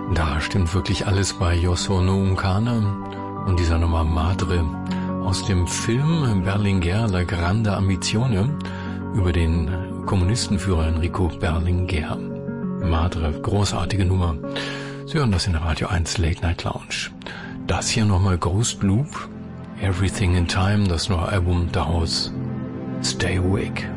Da stimmt wirklich alles bei Yosono Unkana und dieser Nummer Madre aus dem Film Berlinguer La Grande Ambizione über den Kommunistenführer Enrico Berlinguer. Madre, großartige Nummer. Sie hören das in der Radio 1 Late Night Lounge. Das hier nochmal Ghost Loop, Everything in Time, das neue Album daraus, Stay Awake.